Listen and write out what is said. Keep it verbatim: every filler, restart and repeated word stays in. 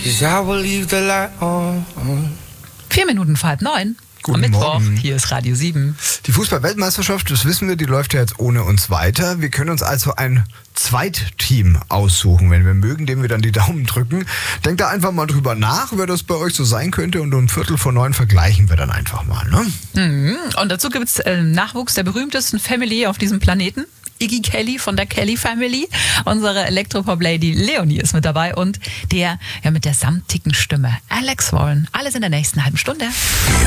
'cause I will leave the light on. Vier Minuten vor halb neun. Guten Am Mittwoch, Morgen. hier ist Radio sieben. Die Fußball-Weltmeisterschaft, das wissen wir, die läuft ja jetzt ohne uns weiter. Wir können uns also ein Zweitteam aussuchen, wenn wir mögen, dem wir dann die Daumen drücken. Denkt da einfach mal drüber nach, wer das bei euch so sein könnte, und um Viertel vor neun vergleichen wir dann einfach mal, ne? Mhm. Und dazu gibt es äh, Nachwuchs der berühmtesten Family auf diesem Planeten. Iggy Kelly von der Kelly Family. Unsere Elektropop-Lady Leonie ist mit dabei und der ja mit der samtigen Stimme Alex Warren. Alles in der nächsten halben Stunde.